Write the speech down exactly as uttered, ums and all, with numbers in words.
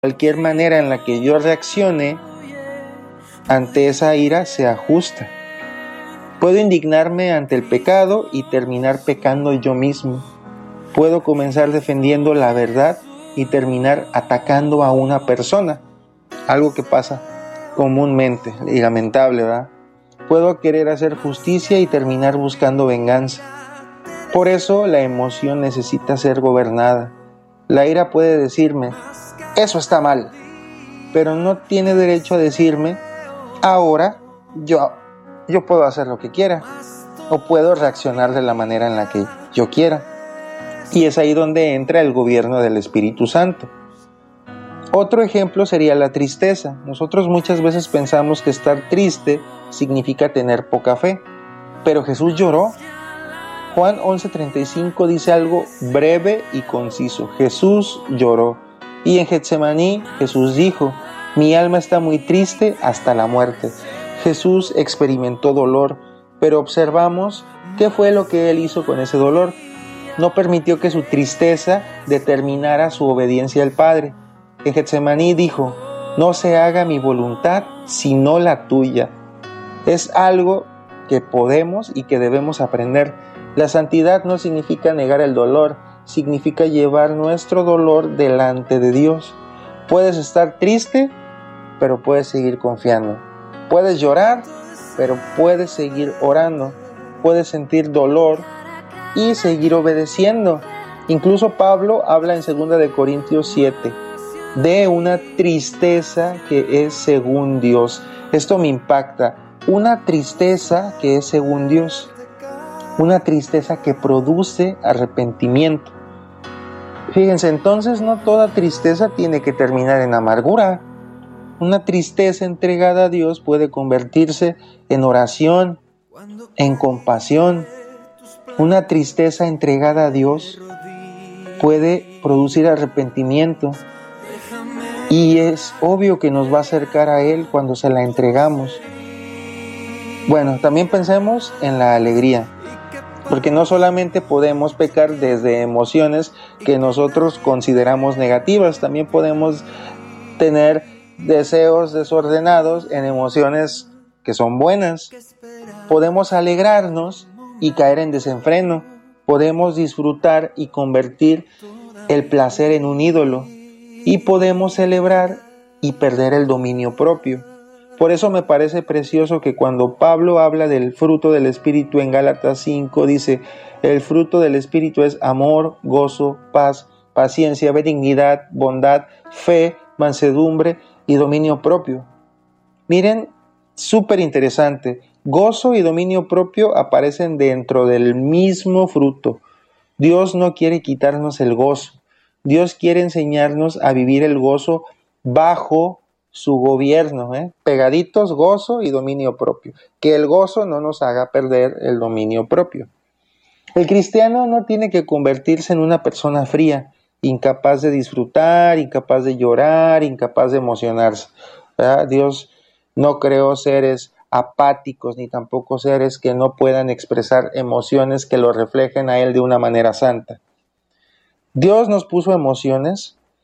cualquier manera en la que yo reaccione ante esa ira se ajusta. Puedo indignarme ante el pecado y terminar pecando yo mismo. Puedo comenzar defendiendo la verdad y terminar atacando a una persona, algo que pasa comúnmente y lamentable, ¿verdad? Puedo querer hacer justicia y terminar buscando venganza. Por eso la emoción necesita ser gobernada. La ira puede decirme, eso está mal, pero no tiene derecho a decirme, ahora yo, yo puedo hacer lo que quiera, o puedo reaccionar de la manera en la que yo quiera. Y es ahí donde entra el gobierno del Espíritu Santo. Otro ejemplo sería la tristeza. Nosotros muchas veces pensamos que estar triste significa tener poca fe, pero Jesús lloró. Juan once treinta y cinco dice algo breve y conciso. Jesús lloró. Y en Getsemaní Jesús dijo, mi alma está muy triste hasta la muerte. Jesús experimentó dolor, pero observamos qué fue lo que él hizo con ese dolor. No permitió que su tristeza determinara su obediencia al Padre. En Getsemaní dijo, no se haga mi voluntad, sino la tuya. Es algo que podemos y que debemos aprender. La santidad no significa negar el dolor, significa llevar nuestro dolor delante de Dios. Puedes estar triste, pero puedes seguir confiando. Puedes llorar, pero puedes seguir orando. Puedes sentir dolor y seguir obedeciendo. Incluso Pablo habla en segunda de Corintios siete de una tristeza que es según Dios. Esto me impacta. Una tristeza que es según Dios. Una tristeza que produce arrepentimiento. Fíjense, entonces no toda tristeza tiene que terminar en amargura. Una tristeza entregada a Dios puede convertirse en oración, en compasión. Una tristeza entregada a Dios puede producir arrepentimiento. Y es obvio que nos va a acercar a Él cuando se la entregamos. Bueno, también pensemos en la alegría. Porque no solamente podemos pecar desde emociones que nosotros consideramos negativas, también podemos tener deseos desordenados en emociones que son buenas. Podemos alegrarnos y caer en desenfreno. Podemos disfrutar y convertir el placer en un ídolo. Y podemos celebrar y perder el dominio propio. Por eso me parece precioso que cuando Pablo habla del fruto del Espíritu en Gálatas cinco, dice, el fruto del Espíritu es amor, gozo, paz, paciencia, benignidad, bondad, fe, mansedumbre y dominio propio. Miren, súper interesante, gozo y dominio propio aparecen dentro del mismo fruto. Dios no quiere quitarnos el gozo, Dios quiere enseñarnos a vivir el gozo bajo su gobierno, ¿eh? Pegaditos, gozo y dominio propio. Que el gozo no nos haga perder el dominio propio. El cristiano no tiene que convertirse en una persona fría, incapaz de disfrutar, incapaz de llorar, incapaz de emocionarse, ¿verdad? Dios no creó seres apáticos, ni tampoco seres que no puedan expresar emociones que lo reflejen a Él de una manera santa. Dios nos puso emociones